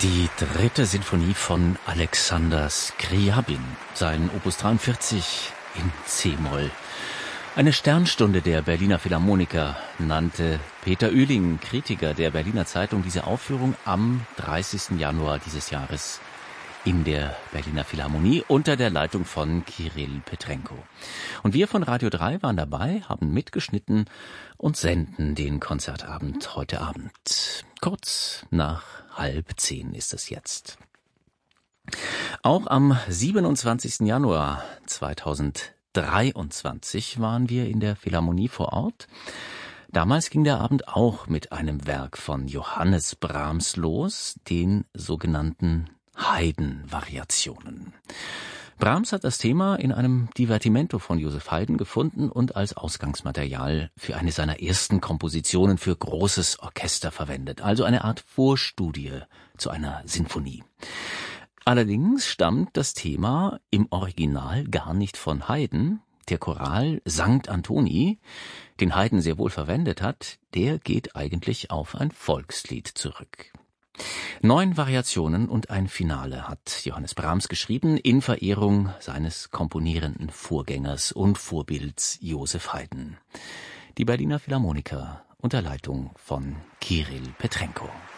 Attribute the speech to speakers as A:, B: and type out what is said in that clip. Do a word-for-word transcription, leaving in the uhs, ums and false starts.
A: Die dritte Sinfonie von Alexander Skriabin, sein Opus dreiundvierzig in C-Moll. Eine Sternstunde der Berliner Philharmoniker, nannte Peter Oehling, Kritiker der Berliner Zeitung, diese Aufführung am dreißigsten Januar dieses Jahres in der Berliner Philharmonie unter der Leitung von Kirill Petrenko. Und wir von Radio drei waren dabei, haben mitgeschnitten und senden den Konzertabend heute Abend. Kurz nach halb zehn ist es jetzt. Auch am siebenundzwanzigsten Januar zweitausenddreiundzwanzig waren wir in der Philharmonie vor Ort. Damals ging der Abend auch mit einem Werk von Johannes Brahms los, den sogenannten Haydn-Variationen. Brahms hat das Thema in einem Divertimento von Joseph Haydn gefunden und als Ausgangsmaterial für eine seiner ersten Kompositionen für großes Orchester verwendet, also eine Art Vorstudie zu einer Sinfonie. Allerdings stammt das Thema im Original gar nicht von Haydn. Der Choral Sankt Antoni, den Haydn sehr wohl verwendet hat, der geht eigentlich auf ein Volkslied zurück. Neun Variationen und ein Finale hat Johannes Brahms geschrieben in Verehrung seines komponierenden Vorgängers und Vorbilds Joseph Haydn. Die Berliner Philharmoniker unter Leitung von Kirill Petrenko.